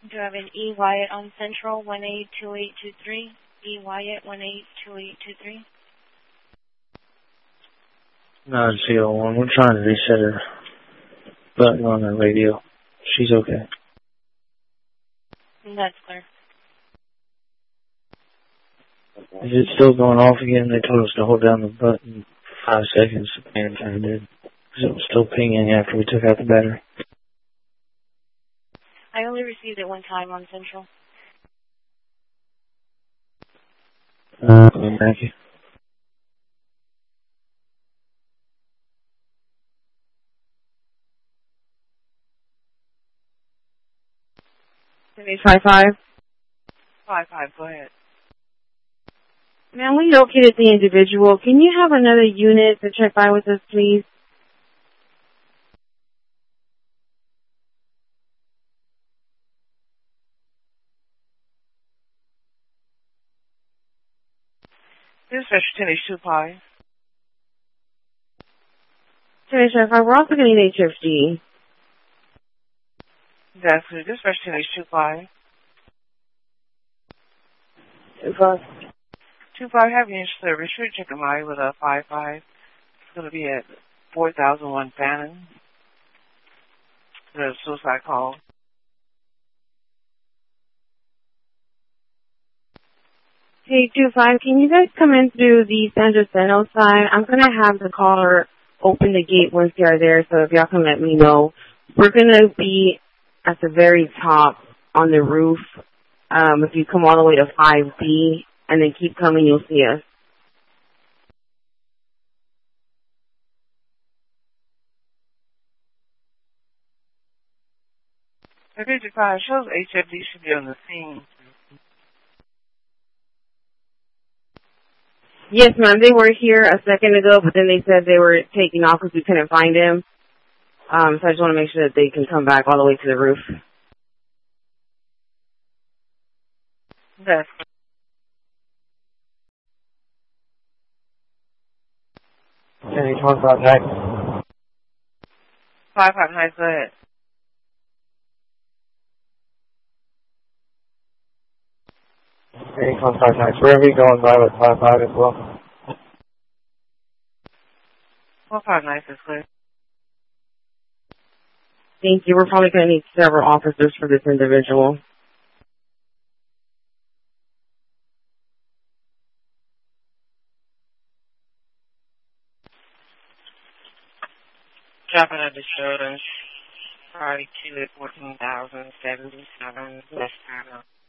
Do you have an E. Wyatt on Central, 182823? E. Wyatt, 182823. No, it's the one. We're trying to reset her button on the radio. She's okay. That's clear. Is it still going off again? They told us to hold down the button for 5 seconds. And I did. Because it was still pinging after we took out the battery. I only received it one time on Central. Thank you. Today's 55. 55, go ahead. Ma'am, we located the individual. Can you have another unit to check by with us, please? Dispatch 10H2 Pi. 10H5, we're also getting HFD. That's good. Dispatch 10H2 Pi. 25. 25, have your service. Should check them out with a 55. It's going to be at 4001 Fannin. The suicide call. Hey, 25, can you guys come in through the San Jacinto side? I'm going to have the caller open the gate once you are there, so if y'all can let me know. We're going to be at the very top on the roof. If you come all the way to 5B and then keep coming, you'll see us. The 55 shows HFD should be on the scene. Yes, ma'am. They were here a second ago, but then they said they were taking off because we couldn't find him. So I just want to make sure that they can come back all the way to the roof. Yes. Any 25 nights? 55 nights, go ahead. Any 25 nights? We're going to be going by with 55 as well. 45 nights is clear. Thank you. We're probably going to need several officers for this individual. Dropping at the children's. Priority 2 at 14,077 West China.